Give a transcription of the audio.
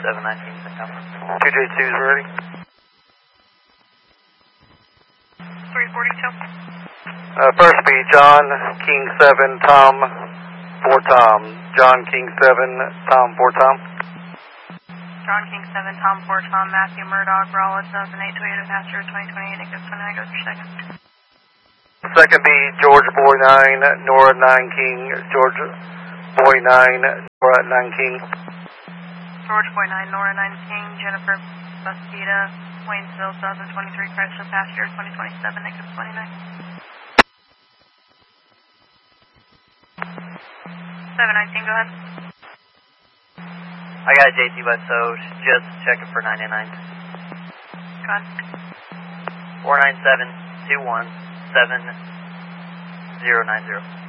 719 September. 2J2's ready. 342. First be John King 7 Tom 4 Tom. John King 7 Tom 4 Tom. John King 7 Tom 4 Tom Matthew Murdoch Rollins 2008 Toyota Passenger 2028 Negative 29 goes for second. Second be George Boy 9 Nora 9 King. George Boy 9 Nora 9 King. George Boy 9 Nora 9 King Jennifer Bastida Waynesville 2023 Chrysler Passenger 2027 Negative 29. 719 go ahead. I got a JC West Ode, just checking for 999. Go ahead. 497-217-090.